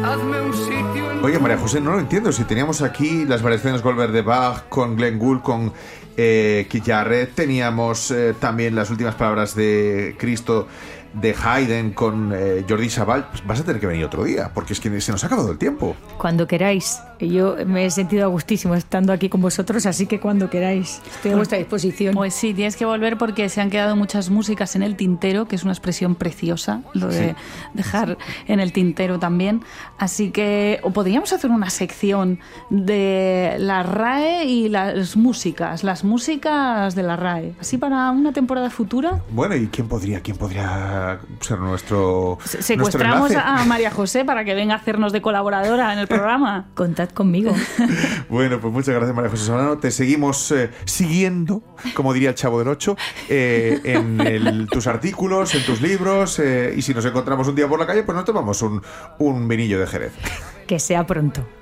Oye, María José, no lo entiendo. Si teníamos aquí las variaciones Goldberg de Bach con Glenn Gould, con Keith Jarrett, teníamos también las últimas palabras de Cristo de Haydn con Jordi Savall. Pues vas a tener que venir otro día, porque es que se nos ha acabado el tiempo. Cuando queráis. Yo me he sentido a gustísimo estando aquí con vosotros, así que cuando queráis. Estoy a vuestra disposición. Pues sí, tienes que volver porque se han quedado muchas músicas en el tintero, que es una expresión preciosa, lo de dejar en el tintero también. Así que o podríamos hacer una sección de la RAE y las músicas de la RAE, así para una temporada futura. Bueno, ¿y quién podría ser nuestro secuestramos nuestro a María José para que venga a hacernos de colaboradora en el programa? Contad conmigo. Bueno, pues muchas gracias, María José Solano. Te seguimos siguiendo, como diría el Chavo del Ocho, en tus artículos, en tus libros, y si nos encontramos un día por la calle, pues nos tomamos un vinillo de Jerez. Que sea pronto.